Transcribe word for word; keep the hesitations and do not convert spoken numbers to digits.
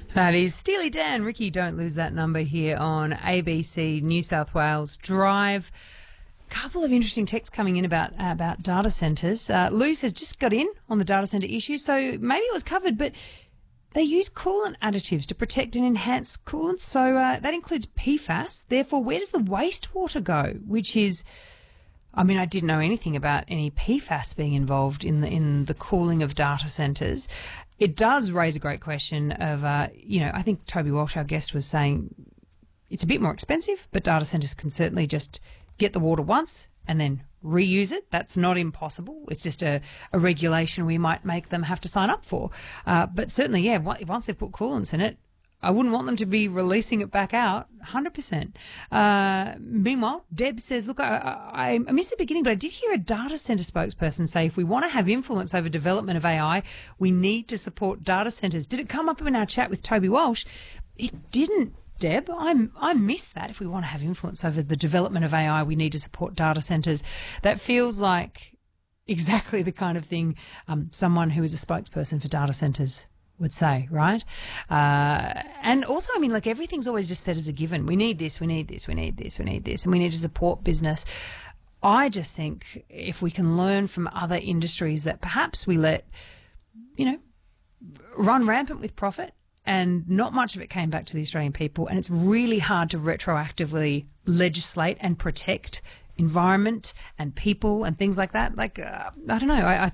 That is Steely Dan. Ricky, don't lose that number here on A B C New South Wales Drive. Couple of interesting texts coming in about uh, about data centres. Uh, Lou says just got in on the data centre issue, so maybe it was covered, but they use coolant additives to protect and enhance coolant, so uh, that includes P FAS. Therefore, where does the wastewater go? Which is, I mean, I didn't know anything about any P FAS being involved in the in the cooling of data centres. It does raise a great question of, uh, you know, I think Toby Walsh, our guest, was saying it's a bit more expensive, but data centres can certainly just get the water once and then reuse it. That's not impossible. It's just a, a regulation we might make them have to sign up for. Uh, but certainly, yeah, once they've put coolants in it, I wouldn't want them to be releasing it back out, one hundred percent. Uh, meanwhile, Deb says, look, I, I, I missed the beginning, but I did hear a data centre spokesperson say if we want to have influence over development of A I, we need to support data centres. Did it come up in our chat with Toby Walsh? It didn't, Deb. I, I missed that. If we want to have influence over the development of A I, we need to support data centres. That feels like exactly the kind of thing um, someone who is a spokesperson for data centres would say, right? Uh, and also, I mean, like everything's always just said as a given. We need this, we need this, we need this, we need this, and we need to support business. I just think if we can learn from other industries that perhaps we let, you know, run rampant with profit and not much of it came back to the Australian people, and it's really hard to retroactively legislate and protect environment and people and things like that. Like, uh, I don't know, I, I